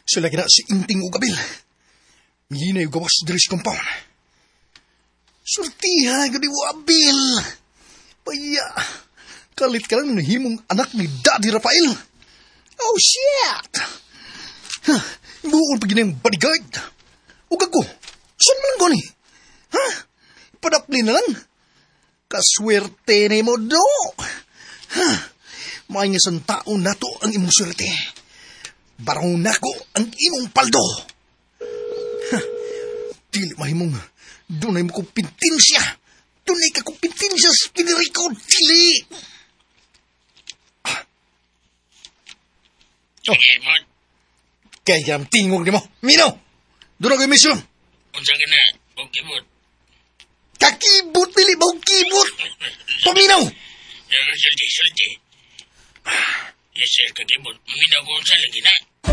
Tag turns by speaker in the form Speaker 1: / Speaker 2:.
Speaker 1: Sila gina si Inting o Gabil. Hinay o gawas diri sa compound. Surtihan gani mo, Abil. Paya, kalit ka lang nahimong anak ni Daddy Rafael. Oh, shit! Buol pa ginang bodyguard. Ugag ko, saan man ko ni? Ha? Padapli na lang. Kaswerte na mo, do. Ha? Maayos ang tao na to ang imong swerte. Barong nako ang imong paldo. Ha? Dili mahimong, dunay mo kong pintinsya. Dunay ka kong pintinsya sa piniriko, dili.
Speaker 2: Kibot.
Speaker 1: Kaya ang tingog ni mo. Minaw! Doon ako yung misyon.
Speaker 2: Unsa ka na, o kibot.
Speaker 1: Kakibot, dili ba ang kibot? Paminaw!
Speaker 2: Sulti. Yes, sir, kakibot. Maminaw ko unsa lagi na.